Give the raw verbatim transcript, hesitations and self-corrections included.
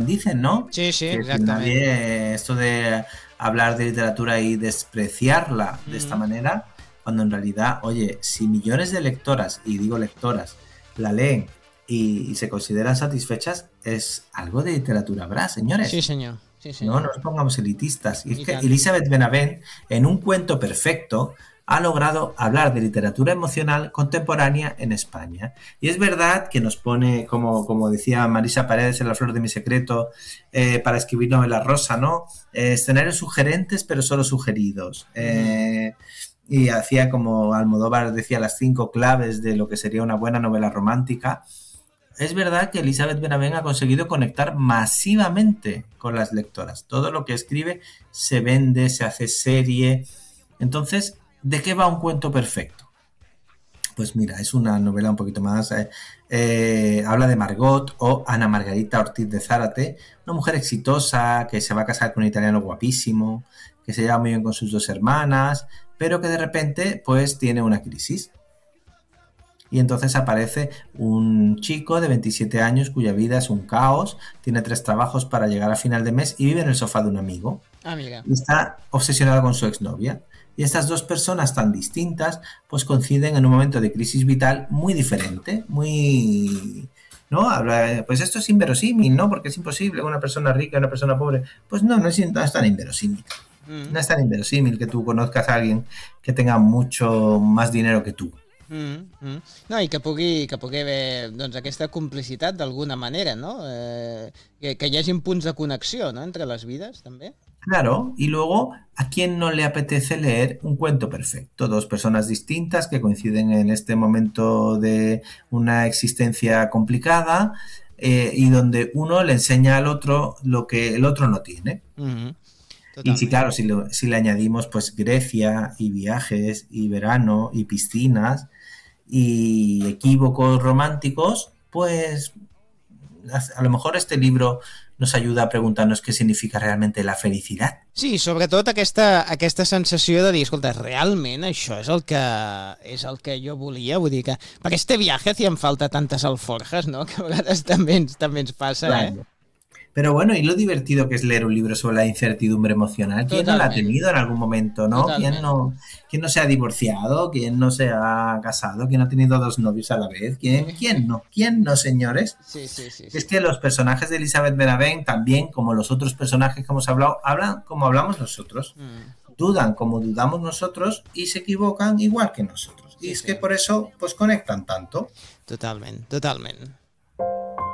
dicen, ¿no? Sí, sí, Que, que exactament. nadie, esto de hablar de literatura y despreciarla de esta Mm. manera, cuando en realidad, oye, si millones de lectoras, y digo lectoras, la leen y, y se consideran satisfechas, es algo de literatura habrá, Sí, señores. senyor. Sí, No, no senyor. nos pongamos elitistas. Y es I que tant. Elizabeth Benavent, en un cuento perfecto, ha logrado hablar de literatura emocional contemporánea en España. Y es verdad que nos pone, como, como decía Marisa Paredes en La flor de mi secreto, eh, para escribir novela rosa, ¿no? Eh, escenarios sugerentes, pero solo sugeridos. Mm-hmm. Eh, y hacía como Almodóvar decía las cinco claves de lo que sería una buena novela romántica. Es verdad que Elizabeth Benavent ha conseguido conectar masivamente con las lectoras. Todo lo que escribe se vende, se hace serie. Entonces, ¿de qué va un cuento perfecto? Pues mira, es una novela un poquito más... Eh, eh, habla de Margot o Ana Margarita Ortiz de Zárate, una mujer exitosa que se va a casar con un italiano guapísimo, que se lleva muy bien con sus dos hermanas, pero que de repente pues tiene una crisis. Y entonces aparece un chico de veintisiete años cuya vida es un caos, tiene tres trabajos para llegar a final de mes y vive en el sofá de un amigo. Ah, mira. Y está obsesionado con su exnovia. Y estas dos personas tan distintas pues coinciden en un momento de crisis vital muy diferente, muy... ¿No? Habla, pues esto es inverosímil, ¿no? Porque es imposible una persona rica y una persona pobre. Pues no, no es, no es tan inverosímil. Mm. No es tan inverosímil que tú conozcas a alguien que tenga mucho más dinero que tú. Mm, mm. No, i que pugui, que pugui haver doncs, aquesta complicitat d'alguna manera, no? Eh, que, que hi hagin punts de connexió, no?, entre les vides, també. Claro, y luego, ¿a quién no le apetece leer un cuento perfecto? Dos personas distintas que coinciden en este momento de una existencia complicada eh, y donde uno le enseña al otro lo que el otro no tiene. Mm-hmm. Y sí, Totalment. claro, si, lo, si le añadimos pues Grecia y viajes y verano y piscinas y equívocos románticos, pues a lo mejor este libro nos ayuda a preguntarnos qué significa realmente la felicidad. Sí, sobretot aquesta, aquesta sensació de dir, escolta, realment això és el que és el que jo volia, vull dir que per este viaje hacían falta tantes alforjas, no?, que a vegades també ens, també ens passa, eh? Claro. Pero bueno, ¿y lo divertido que es leer un libro sobre la incertidumbre emocional? ¿Quién no la ha Totalment, tenido en algún momento, no? ¿Quién totalment. no, quién no se ha divorciado? ¿Quién no se ha casado? ¿Quién no ha tenido dos novios a la vez? ¿Quién, quién no? ¿Quién no, señores? Sí, sí, sí, Es sí. que los personajes de Elizabeth Benavent, también como los otros personajes que hemos hablado, hablan como hablamos nosotros, Mm. dudan como dudamos nosotros y se equivocan igual que nosotros. Y Sí, es sí. que por eso, pues conectan tanto. Totalment, totalment.